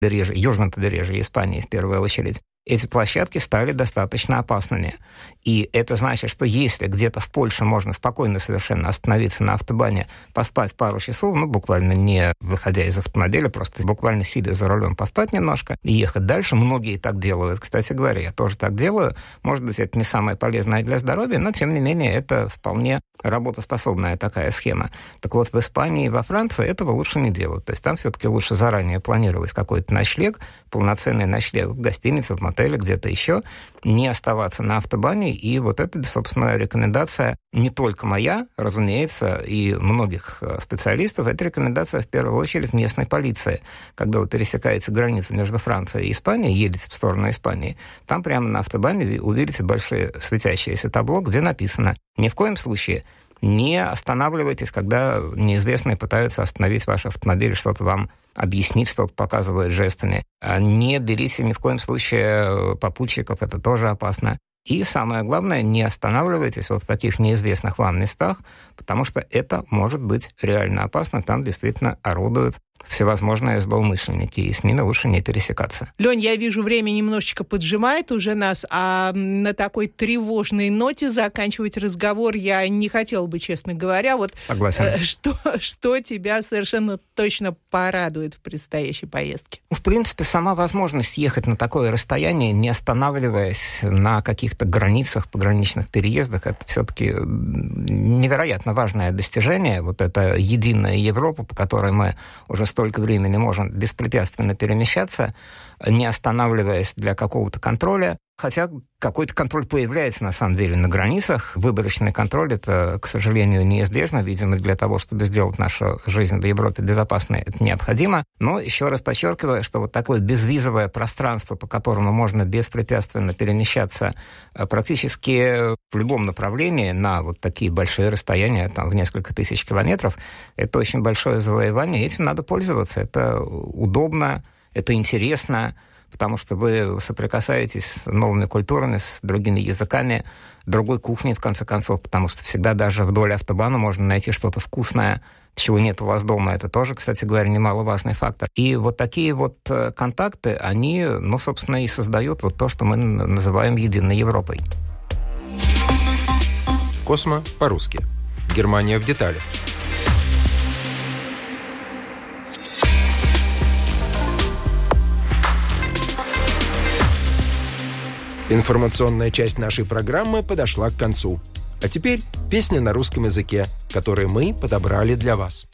южном побережье Испании в первую очередь, эти площадки стали достаточно опасными. И это значит, что если где-то в Польше можно спокойно совершенно остановиться на автобане, поспать пару часов, буквально не выходя из автомобиля, просто буквально сидя за рулем, поспать немножко и ехать дальше. Многие так делают, кстати говоря, я тоже так делаю. Может быть, это не самое полезное для здоровья, но, тем не менее, это вполне работоспособная такая схема. Так вот, в Испании и во Франции этого лучше не делать. То есть там все-таки лучше заранее планировать какой-то ночлег, полноценный ночлег в гостинице, в мотеле, где-то еще, не оставаться на автобане. И вот это, собственно, рекомендация не только моя, разумеется, и многих специалистов. Это рекомендация, в первую очередь, местной полиции. Когда вы пересекаете границу между Францией и Испанией, едете в сторону Испании, там прямо на автобане увидите большие светящиеся табло, где написано: ни в коем случае не останавливайтесь, когда неизвестные пытаются остановить ваш автомобиль, что-то вам объяснить, что-то показывают жестами. Не берите ни в коем случае попутчиков, это тоже опасно. И самое главное, не останавливайтесь вот в таких неизвестных вам местах, потому что это может быть реально опасно. Там действительно орудуют всевозможные злоумышленники, и с ними лучше не пересекаться. Лёнь, я вижу, время немножечко поджимает уже нас, а на такой тревожной ноте заканчивать разговор я не хотела бы, честно говоря. Вот согласен. Что тебя совершенно точно порадует в предстоящей поездке? В принципе, сама возможность ехать на такое расстояние, не останавливаясь на каких-то границах, пограничных переездах, это все-таки невероятно важное достижение. Вот эта единая Европа, по которой мы уже столько времени можем беспрепятственно перемещаться, не останавливаясь для какого-то контроля. Хотя какой-то контроль появляется, на самом деле, на границах. Выборочный контроль — это, к сожалению, неизбежно. Видимо, для того, чтобы сделать нашу жизнь в Европе безопасной, это необходимо. Но еще раз подчеркиваю, что вот такое безвизовое пространство, по которому можно беспрепятственно перемещаться практически в любом направлении на вот такие большие расстояния, там, в несколько тысяч километров, это очень большое завоевание. Этим надо пользоваться. Это удобно, это интересно, потому что вы соприкасаетесь с новыми культурами, с другими языками, другой кухней, в конце концов, потому что всегда даже вдоль автобана можно найти что-то вкусное, чего нет у вас дома. Это тоже, кстати говоря, немаловажный фактор. И вот такие вот контакты, они, собственно, и создают вот то, что мы называем единой Европой. Космо по-русски. Германия в деталях. Информационная часть нашей программы подошла к концу. А теперь песня на русском языке, которую мы подобрали для вас.